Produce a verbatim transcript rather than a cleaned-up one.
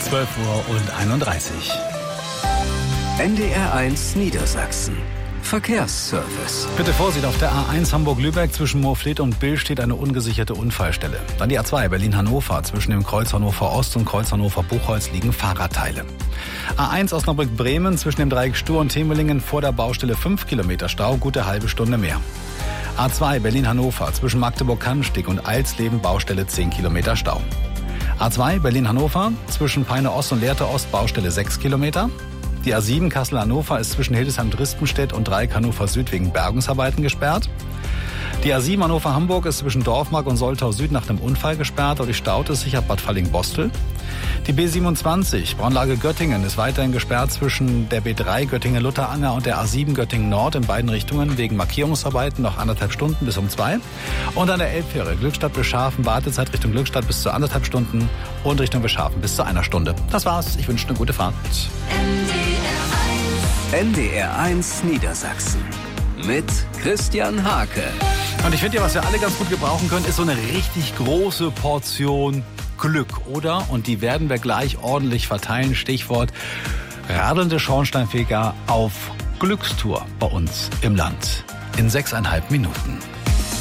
zwölf Uhr und einunddreißig. N D R eins Niedersachsen. Verkehrsservice. Bitte Vorsicht, auf der A eins Hamburg-Lübeck zwischen Moorfleet und Bill steht eine ungesicherte Unfallstelle. Dann die A zwei Berlin-Hannover. Zwischen dem Kreuz Hannover-Ost und Kreuz Hannover-Buchholz liegen Fahrradteile. A eins Osnabrück-Bremen zwischen dem Dreieck Stur und Temelingen vor der Baustelle fünf Kilometer Stau, gute halbe Stunde mehr. A zwei Berlin-Hannover zwischen Magdeburg-Cannstatt und Eilsleben Baustelle zehn Kilometer Stau. A zwei Berlin-Hannover zwischen Peine-Ost und Lehrte-Ost Baustelle sechs Kilometer. Die A sieben Kassel-Hannover ist zwischen Hildesheim-Drispenstedt und Dreieck Hannover-Süd wegen Bergungsarbeiten gesperrt. Die A sieben Hannover-Hamburg ist zwischen Dorfmark und Soltau-Süd nach einem Unfall gesperrt und die staut es sich ab Bad Falling-Bostel. Die B siebenundzwanzig Braunlage Göttingen ist weiterhin gesperrt zwischen der B drei Göttingen-Lutteranger und der A sieben Göttingen-Nord in beiden Richtungen wegen Markierungsarbeiten noch anderthalb Stunden bis um zwei. Und an der Elbfähre Glückstadt-Beschafen Wartezeit Richtung Glückstadt bis zu anderthalb Stunden und Richtung Beschafen bis zu einer Stunde. Das war's. Ich wünsche eine gute Fahrt. N D R eins Niedersachsen mit Christian Hake. Und ich finde ja, was wir alle ganz gut gebrauchen können, ist so eine richtig große Portion Glück, oder? Und die werden wir gleich ordentlich verteilen. Stichwort radelnde Schornsteinfeger auf Glückstour bei uns im Land. In sechseinhalb Minuten.